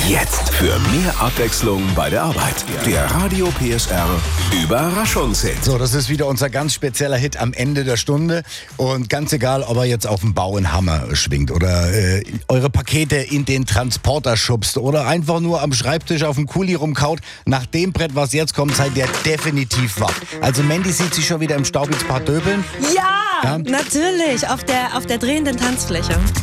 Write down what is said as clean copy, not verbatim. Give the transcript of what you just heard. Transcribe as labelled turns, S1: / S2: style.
S1: Jetzt für mehr Abwechslung bei der Arbeit. Der Radio PSR Überraschungshit.
S2: So, das ist wieder unser ganz spezieller Hit am Ende der Stunde. Und ganz egal, ob er jetzt auf dem Bau einen Hammer schwingt oder eure Pakete in den Transporter schubst oder einfach nur am Schreibtisch auf dem Kuli rumkaut. Nach dem Brett, was jetzt kommt, seid ihr definitiv wach. Also Mandy sieht sich schon wieder im Staub ins Paar döbeln.
S3: Ja, natürlich, auf der drehenden Tanzfläche.